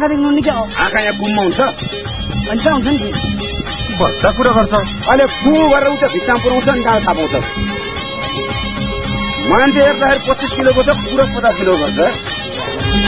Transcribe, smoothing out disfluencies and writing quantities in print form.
आँखादेखि नुन क्या हो आँखा यहाँ कुममा हुन्छ अनि कहाँ हुन्छ नि बच्चा कुरा गर्छ अहिले कु गरेर उता भित्तामा पुऱ्याउँछ नि कहाँ थाहा पाउँछ मान्छे हेर्दाखेरि 25 किलोको छ पुरा 50 किलो गर्छ